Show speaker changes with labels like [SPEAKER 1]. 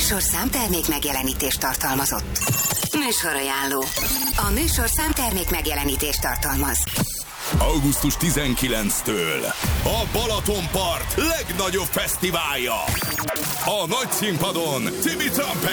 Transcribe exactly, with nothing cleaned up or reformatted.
[SPEAKER 1] műsor számtermék megjelenítést tartalmazott. Műsorajánló. A műsor számtermék megjelenítést tartalmaz.
[SPEAKER 2] augusztus tizenkilencedikétől a Balatonpart legnagyobb fesztiválja. A nagy színpadon Tibi Trumpet,